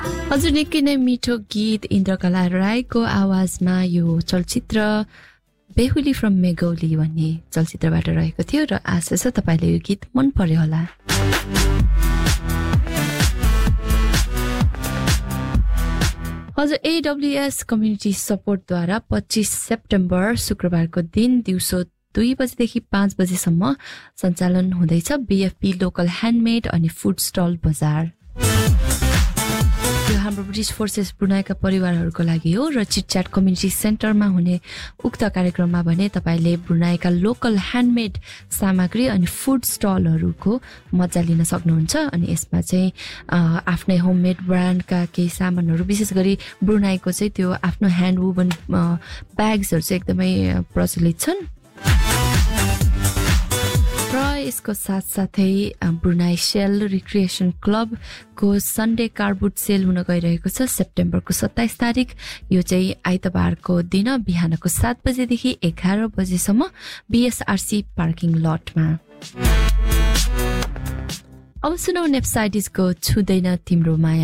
हजुर निकै नै मिठो गीत इन्द्रकला राईको आवाजमा यो चलचित्र बेहुली फ्रम मेगौली भन्ने चलचित्रबाट रहेको थियो र आशा छ तपाईले यो गीत मन पर्यो होला। हजुर AWS कम्युनिटी सपोर्टद्वारा 25 सेप्टेम्बर शुक्रबारको दिन दिउँसो 2 बजेदेखि 5 बजेसम्म सञ्चालन हुँदैछ BFP लोकल ह्यान्डमेड अनि फुड स्टल बजार। यो हाम्रो ब्रिटिश फोर्सेस ब्रुनाईका परिवारहरूको लागि हो र चिटच्याट कम्युनिटी सेन्टरमा हुने उक्त कार्यक्रममा भने तपाईले ब्रुनाईका लोकल ह्यान्डमेड सामग्री अनि फुड स्टलहरूको मजा लिन सक्नुहुन्छ अनि यसमा चाहिँ आफ्नै होममेड ब्रान्डका केही सामानहरू विशेष गरी ब्रुनाईको चाहिँ त्यो आफ्नो ह्यान्ड वुभन ब्याग्सहरू चाहिँ एकदमै प्रचलित छन् र यसको साथसाथै ब्रुनाई शेल रिक्रिएसन क्लबको सन्डे कार्बुट सेल हुन गइरहेको छ सेप्टेम्बरको 27 तारिक। यो चाहिँ आइतबारको दिन बिहानको 7 बजेदेखि 11 बजेसम्म BSRC पार्किङ लटमा। अब सुनौ नेप्साइटिसको छुदैन तिम्रो माया।